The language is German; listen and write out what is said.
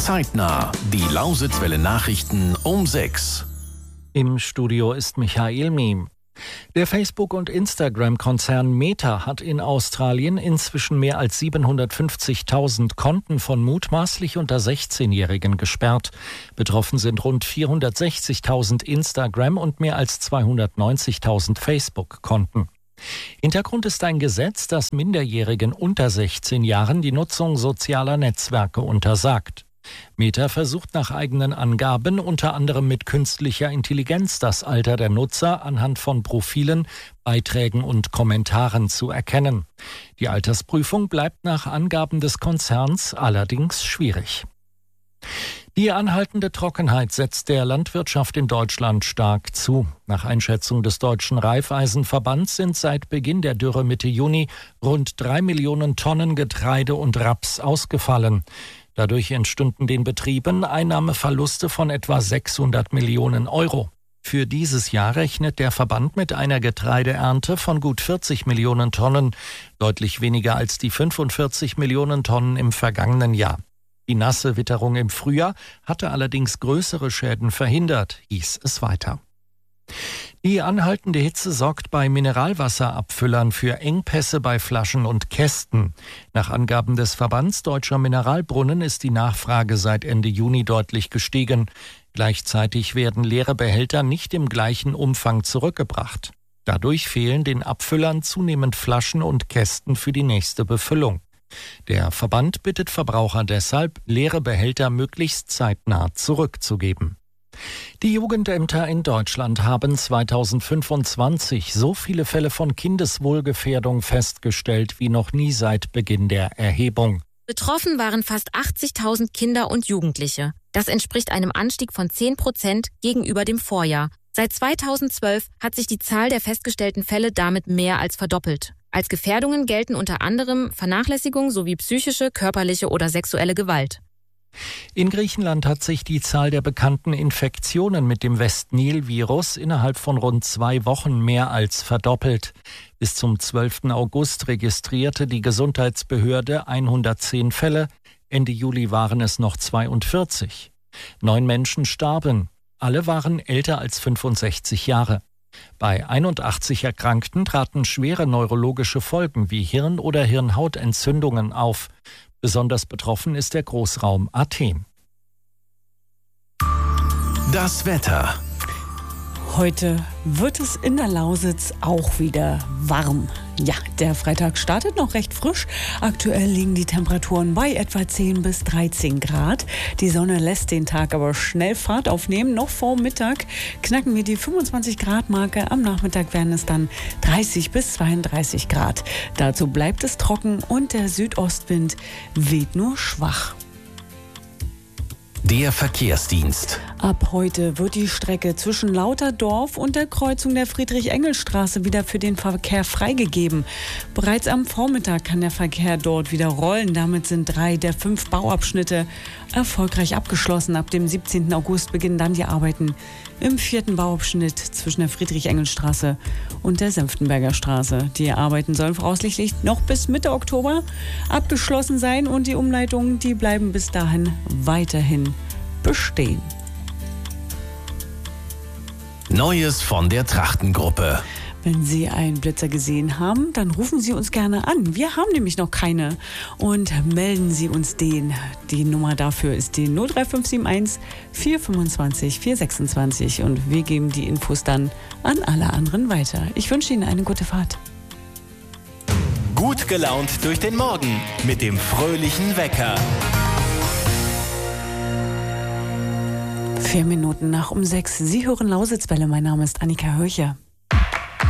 Zeitnah, die Lausitzwelle Nachrichten um 6. Im Studio ist Michael Miem. Der Facebook- und Instagram-Konzern Meta hat in Australien inzwischen mehr als 750.000 Konten von mutmaßlich unter 16-Jährigen gesperrt. Betroffen sind rund 460.000 Instagram- und mehr als 290.000 Facebook-Konten. Hintergrund ist ein Gesetz, das Minderjährigen unter 16 Jahren die Nutzung sozialer Netzwerke untersagt. Meta versucht nach eigenen Angaben unter anderem mit künstlicher Intelligenz das Alter der Nutzer anhand von Profilen, Beiträgen und Kommentaren zu erkennen. Die Altersprüfung bleibt nach Angaben des Konzerns allerdings schwierig. Die anhaltende Trockenheit setzt der Landwirtschaft in Deutschland stark zu. Nach Einschätzung des Deutschen Raiffeisenverbands sind seit Beginn der Dürre Mitte Juni rund 3 Millionen Tonnen Getreide und Raps ausgefallen. Dadurch entstünden den Betrieben Einnahmeverluste von etwa 600 Millionen Euro. Für dieses Jahr rechnet der Verband mit einer Getreideernte von gut 40 Millionen Tonnen, deutlich weniger als die 45 Millionen Tonnen im vergangenen Jahr. Die nasse Witterung im Frühjahr hatte allerdings größere Schäden verhindert, hieß es weiter. Die anhaltende Hitze sorgt bei Mineralwasserabfüllern für Engpässe bei Flaschen und Kästen. Nach Angaben des Verbands Deutscher Mineralbrunnen ist die Nachfrage seit Ende Juni deutlich gestiegen. Gleichzeitig werden leere Behälter nicht im gleichen Umfang zurückgebracht. Dadurch fehlen den Abfüllern zunehmend Flaschen und Kästen für die nächste Befüllung. Der Verband bittet Verbraucher deshalb, leere Behälter möglichst zeitnah zurückzugeben. Die Jugendämter in Deutschland haben 2025 so viele Fälle von Kindeswohlgefährdung festgestellt wie noch nie seit Beginn der Erhebung. Betroffen waren fast 80.000 Kinder und Jugendliche. Das entspricht einem Anstieg von 10% gegenüber dem Vorjahr. Seit 2012 hat sich die Zahl der festgestellten Fälle damit mehr als verdoppelt. Als Gefährdungen gelten unter anderem Vernachlässigung sowie psychische, körperliche oder sexuelle Gewalt. In Griechenland hat sich die Zahl der bekannten Infektionen mit dem West-Nil-Virus innerhalb von rund 2 Wochen mehr als verdoppelt. Bis zum 12. August registrierte die Gesundheitsbehörde 110 Fälle, Ende Juli waren es noch 42. 9 Menschen starben, alle waren älter als 65 Jahre. Bei 81 Erkrankten traten schwere neurologische Folgen wie Hirn- oder Hirnhautentzündungen auf. Besonders betroffen ist der Großraum Athen. Das Wetter. Heute wird es in der Lausitz auch wieder warm. Ja, der Freitag startet noch recht frisch. Aktuell liegen die Temperaturen bei etwa 10 bis 13 Grad. Die Sonne lässt den Tag aber schnell Fahrt aufnehmen. Noch vor Mittag knacken wir die 25 Grad Marke. Am Nachmittag werden es dann 30 bis 32 Grad. Dazu bleibt es trocken und der Südostwind weht nur schwach. Der Verkehrsdienst. Ab heute wird die Strecke zwischen Lauterdorf und der Kreuzung der Friedrich-Engels-Straße wieder für den Verkehr freigegeben. Bereits am Vormittag kann der Verkehr dort wieder rollen. Damit sind 3 der 5 Bauabschnitte erfolgreich abgeschlossen. Ab dem 17. August beginnen dann die Arbeiten im 4. Bauabschnitt zwischen der Friedrich-Engels-Straße und der Senftenberger Straße. Die Arbeiten sollen voraussichtlich noch bis Mitte Oktober abgeschlossen sein und die Umleitungen, die bleiben bis dahin weiterhin bestehen. Neues von der Trachtengruppe. Wenn Sie einen Blitzer gesehen haben, dann rufen Sie uns gerne an. Wir haben nämlich noch keine. Und melden Sie uns den. Die Nummer dafür ist die 03571 425 426. Und wir geben die Infos dann an alle anderen weiter. Ich wünsche Ihnen eine gute Fahrt. Gut gelaunt durch den Morgen mit dem fröhlichen Wecker. 4 Minuten nach um 6. Sie hören Lausitzwelle. Mein Name ist Annika Hörcher.